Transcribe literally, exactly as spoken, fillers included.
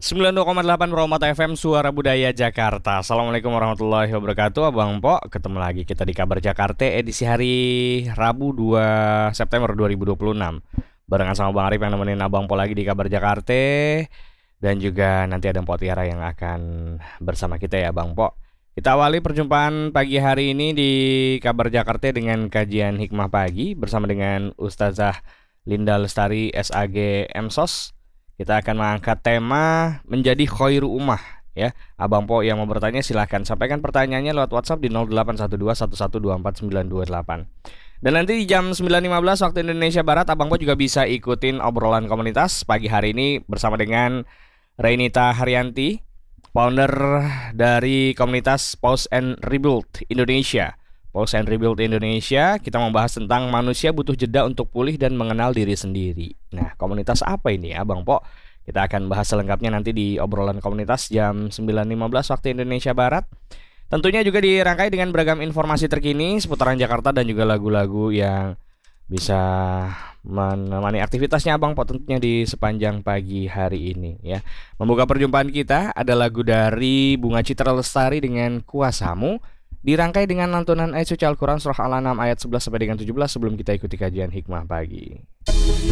sembilan puluh dua koma delapan Promota F M Suara Budaya Jakarta. Assalamualaikum warahmatullahi wabarakatuh. Abang Po, ketemu lagi kita di Kabar Jakarta edisi hari Rabu dua September dua ribu dua puluh enam. Barengan sama Bang Arif yang nemenin Abang Po lagi di Kabar Jakarta. Dan juga nanti ada Mpok Tiara yang akan bersama kita ya Bang Po. Kita awali perjumpaan pagi hari ini di Kabar Jakarta dengan kajian hikmah pagi bersama dengan Ustazah Linda Lestari S A G M Sos. Kita akan mengangkat tema menjadi khairu ummah ya. Abang Po yang mau bertanya silahkan sampaikan pertanyaannya lewat WhatsApp di nol delapan satu dua satu satu dua empat sembilan dua delapan. Dan nanti di jam sembilan lima belas waktu Indonesia Barat Abang Po juga bisa ikutin obrolan komunitas pagi hari ini bersama dengan Renita Haryanti, founder dari komunitas Pause and Rebuild Indonesia. Pause and Rebuild Indonesia, kita membahas tentang manusia butuh jeda untuk pulih dan mengenal diri sendiri. Nah, komunitas apa ini ya, Bang Po? Kita akan bahas selengkapnya nanti di obrolan komunitas jam sembilan lima belas waktu Indonesia Barat. Tentunya juga dirangkai dengan beragam informasi terkini seputaran Jakarta dan juga lagu-lagu yang bisa menemani aktivitasnya Abang Po tentunya di sepanjang pagi hari ini ya. Membuka perjumpaan kita ada lagu dari Bunga Citra Lestari dengan Kuasamu. Dirangkai dengan lantunan ayat suci Al-Quran surah Al-An'am ayat sebelas sampai dengan tujuh belas sebelum kita ikuti kajian hikmah pagi.